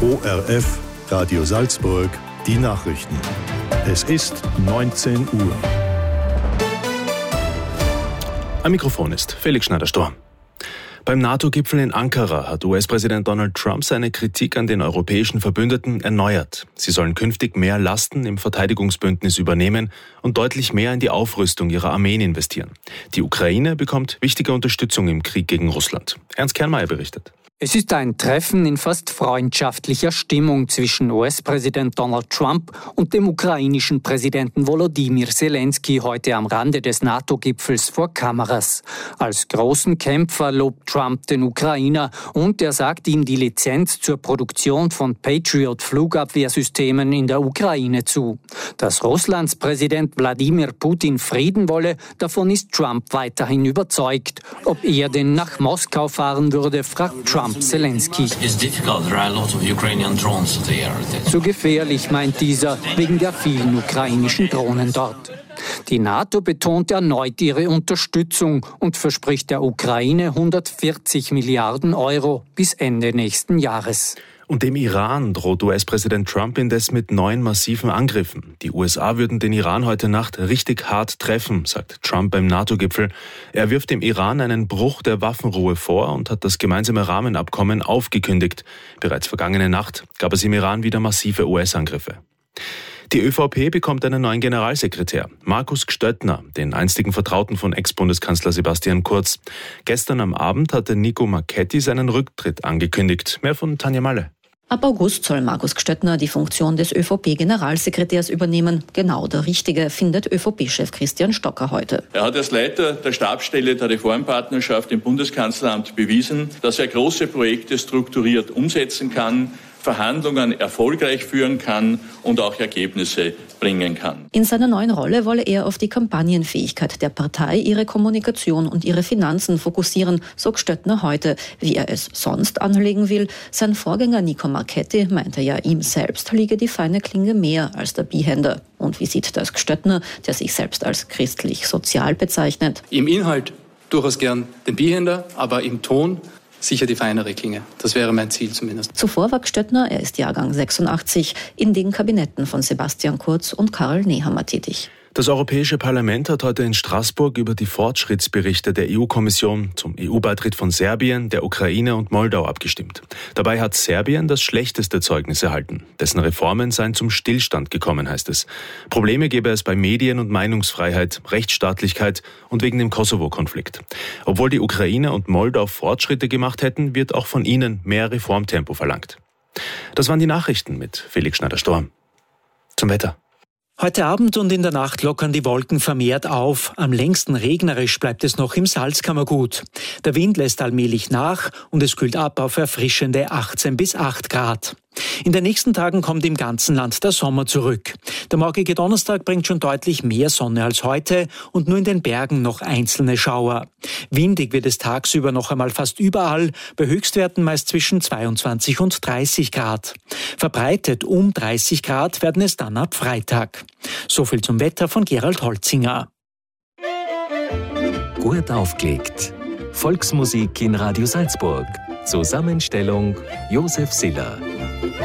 ORF, Radio Salzburg, die Nachrichten. Es ist 19 Uhr. Am Mikrofon ist Felix Schneider-Stor. Beim NATO-Gipfel in Ankara hat US-Präsident Donald Trump seine Kritik an den europäischen Verbündeten erneuert. Sie sollen künftig mehr Lasten im Verteidigungsbündnis übernehmen und deutlich mehr in die Aufrüstung ihrer Armeen investieren. Die Ukraine bekommt wichtige Unterstützung im Krieg gegen Russland. Ernst Kernmeier berichtet. Es ist ein Treffen in fast freundschaftlicher Stimmung zwischen US-Präsident Donald Trump und dem ukrainischen Präsidenten Volodymyr Zelensky heute am Rande des NATO-Gipfels vor Kameras. Als großen Kämpfer lobt Trump den Ukrainer und er sagt ihm die Lizenz zur Produktion von Patriot-Flugabwehrsystemen in der Ukraine zu. Dass Russlands Präsident Wladimir Putin Frieden wolle, davon ist Trump weiterhin überzeugt. Ob er denn nach Moskau fahren würde, fragt Trump Zelensky. Zu gefährlich, meint dieser, wegen der vielen ukrainischen Drohnen dort. Die NATO betont erneut ihre Unterstützung und verspricht der Ukraine 140 Milliarden Euro bis Ende nächsten Jahres. Und dem Iran droht US-Präsident Trump indes mit neuen massiven Angriffen. Die USA würden den Iran heute Nacht richtig hart treffen, sagt Trump beim NATO-Gipfel. Er wirft dem Iran einen Bruch der Waffenruhe vor und hat das gemeinsame Rahmenabkommen aufgekündigt. Bereits vergangene Nacht gab es im Iran wieder massive US-Angriffe. Die ÖVP bekommt einen neuen Generalsekretär, Markus Gstöttner, den einstigen Vertrauten von Ex-Bundeskanzler Sebastian Kurz. Gestern am Abend hatte Nico Marchetti seinen Rücktritt angekündigt. Mehr von Tanja Malle. Ab August soll Markus Gstöttner die Funktion des ÖVP-Generalsekretärs übernehmen. Genau der Richtige, findet ÖVP-Chef Christian Stocker heute. Er hat als Leiter der Stabsstelle der Reformpartnerschaft im Bundeskanzleramt bewiesen, dass er große Projekte strukturiert umsetzen kann, Verhandlungen erfolgreich führen kann und auch Ergebnisse bringen kann. In seiner neuen Rolle wolle er auf die Kampagnenfähigkeit der Partei, ihre Kommunikation und ihre Finanzen fokussieren, so Gstöttner heute. Wie er es sonst anlegen will, sein Vorgänger Nico Marchetti meinte ja, ihm selbst liege die feine Klinge mehr als der Bihänder. Und wie sieht das Gstöttner, der sich selbst als christlich-sozial bezeichnet? Im Inhalt durchaus gern den Bihänder, aber im Ton sicher die feinere Klinge. Das wäre mein Ziel zumindest. Zuvor war Gstöttner, er ist Jahrgang 86, in den Kabinetten von Sebastian Kurz und Karl Nehammer tätig. Das Europäische Parlament hat heute in Straßburg über die Fortschrittsberichte der EU-Kommission zum EU-Beitritt von Serbien, der Ukraine und Moldau abgestimmt. Dabei hat Serbien das schlechteste Zeugnis erhalten. Dessen Reformen seien zum Stillstand gekommen, heißt es. Probleme gäbe es bei Medien- und Meinungsfreiheit, Rechtsstaatlichkeit und wegen dem Kosovo-Konflikt. Obwohl die Ukraine und Moldau Fortschritte gemacht hätten, wird auch von ihnen mehr Reformtempo verlangt. Das waren die Nachrichten mit Felix Schneider-Stor. Zum Wetter. Heute Abend und in der Nacht lockern die Wolken vermehrt auf. Am längsten regnerisch bleibt es noch im Salzkammergut. Der Wind lässt allmählich nach und es kühlt ab auf erfrischende 18 bis 8 Grad. In den nächsten Tagen kommt im ganzen Land der Sommer zurück. Der morgige Donnerstag bringt schon deutlich mehr Sonne als heute und nur in den Bergen noch einzelne Schauer. Windig wird es tagsüber noch einmal fast überall, bei Höchstwerten meist zwischen 22 und 30 Grad. Verbreitet um 30 Grad werden es dann ab Freitag. So viel zum Wetter von Gerald Holzinger. Gut aufgelegt. Volksmusik in Radio Salzburg. Zusammenstellung Josef Siller.